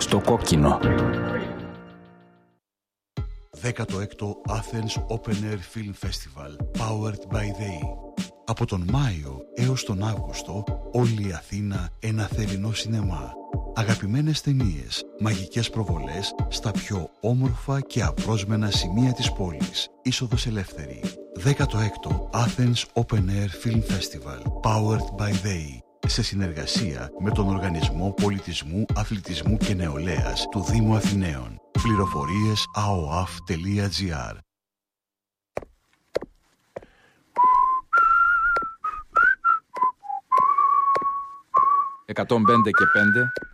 στο κόκκινο. 16ο Athens Open Air Film Festival Powered by the Από τον Μάιο έως τον Αύγουστο, όλη η Αθήνα ένα θερινό σινεμά. Αγαπημένες ταινίες, μαγικές προβολές στα πιο όμορφα και απρόσμενα σημεία της πόλης. Είσοδος ελεύθερη. 16ο Athens Open Air Film Festival Powered by the σε συνεργασία με τον Οργανισμό Πολιτισμού, Αθλητισμού και Νεολαίας του Δήμου Αθηναίων. Πληροφορίες aoaf.gr. 105 και 5